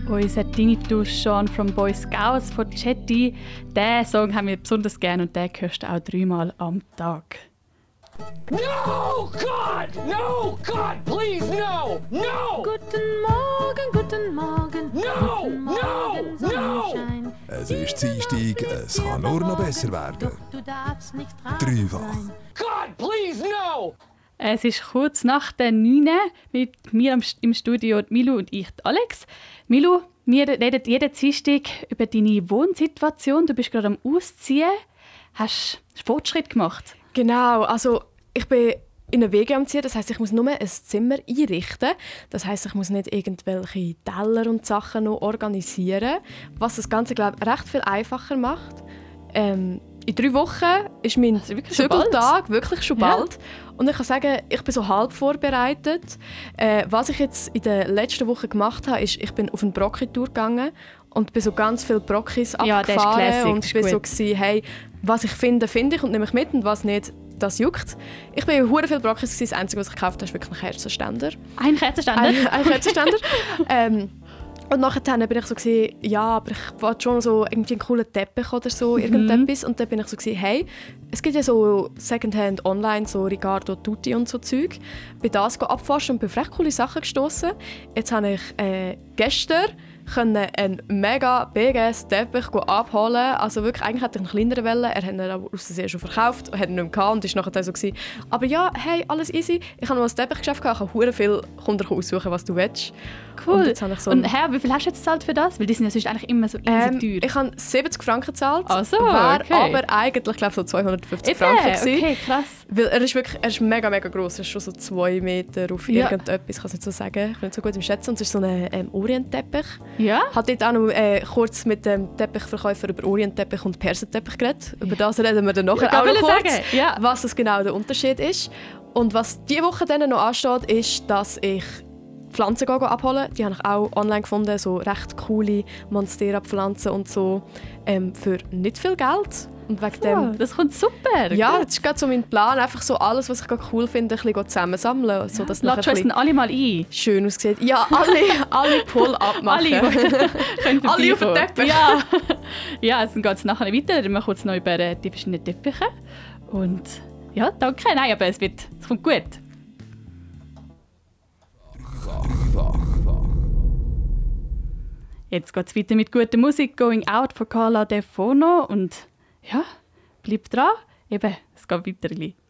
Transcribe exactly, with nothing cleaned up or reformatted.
Unser Tinnitus Sean from Boy Scouts von Chetty. Diesen Song haben wir besonders gerne und den hörst du auch dreimal am Tag. No, God! No, God, please, no! No! Guten Morgen, guten Morgen. No! Guten No! Morgen, No! Sonnenschein. Es ist Dienstag, es kann nur noch besser werden. Doch du darfst nicht traurig Dreifach. sein. God, please, no! Es ist kurz nach der neun mit mir am- im Studio Milu und ich, Alex. Milu, wir reden jeden Dienstag über deine Wohnsituation. Du bist gerade am Ausziehen. Hast du Fortschritt gemacht? Genau, also ich bin in eine W G am Ziehen, das heisst, ich muss nur ein Zimmer einrichten. Das heisst, ich muss nicht irgendwelche Teller und Sachen noch organisieren, was das Ganze, glaube ich, recht viel einfacher macht. Ähm, in drei Wochen ist mein wirklich schon bald. Zügeltag wirklich schon Ja. bald. Und ich kann sagen, ich bin so halb vorbereitet. Äh, was ich jetzt in der letzten Woche gemacht habe, ist, ich bin auf eine Brocki-Tour gegangen und bin so ganz viele Brockis Ja, das ist abgefahren. classic, und das ist bin so gut. gewesen, hey, was ich finde, finde ich und nehme ich mit und was nicht, das juckt. Ich bin hure viel Brockis gewesen. Das Einzige, was ich gekauft habe, ist wirklich ein Kerzenständer. Ein Kerzenständer? Ein, ein Kerzenständer. ähm, und nachher bin ich so gewesen, ja, aber ich wollte schon so irgendwie einen coolen Teppich oder so, irgendetwas. Und dann bin ich so gewesen, hey, es gibt ja so Secondhand online, so Ricardo Tutti und so Zeug. Bin das abforschen und bin auf recht coole Sachen gestoßen. Jetzt habe ich äh, gestern können einen mega B G S-Teppich abholen. Also wirklich, eigentlich hätte ich einen kleineren wollen. Er hat ihn aber aus Versehen schon verkauft, hat ihn nicht mehr gehabt und ist nachher dann so gewesen. Aber ja, hey, alles easy. Ich habe noch ein Teppichgeschäft gehabt, ich habe hure viel, komm dir aussuchen, was du willst. Cool. Und jetzt habe ich so und ein- Herr, wie viel hast du jetzt gezahlt für das? Weil die sind ja sonst eigentlich immer so easy Ähm, teuer. ich habe siebzig Franken gezahlt. Ach so, Wäre okay. aber eigentlich, glaube so zweihundertfünfzig Eben, Franken gewesen. okay, krass. Weil er ist wirklich, er ist mega, mega gross. Er ist schon so zwei Meter auf Ja. irgendetwas, ich kann es nicht so sagen. Ich bin nicht so gut im Schätzen. Und es ist so ein ähm, Orientteppich. Ja? Ich habe dort auch noch äh, kurz mit dem Teppichverkäufer über Orientteppich und Persenteppich geredet. Über das reden wir dann nachher Ja, auch noch wollte kurz, sagen, ja. was das genau der Unterschied ist. Und was diese Woche dann noch ansteht, ist, dass ich Pflanzen gehe abholen. Die habe ich auch online gefunden, so recht coole Monstera-Pflanzen und so, ähm, für nicht viel Geld. Und wegen Ja, dem, das kommt super. ja, Gut. das ist gerade so mein Plan, einfach so alles, was ich gerade cool finde, ein bisschen zusammensammeln, so dass es nachher Ladst du ein uns bisschen dann alle mal ein? schön aussieht. Ja, alle, alle Pull-up machen. Alle, können Alle auf den vorbeikommen. Teppich. Ja, ja, dann geht es nachher weiter. Dann machen wir kurz noch über äh, die verschiedenen Teppiche. Und ja, danke. Nein, aber es, wird, es kommt gut. Jetzt geht es weiter mit guter Musik. Going Out von Carla De Fono. Und ja, bleib dran. Eben, es geht weiter.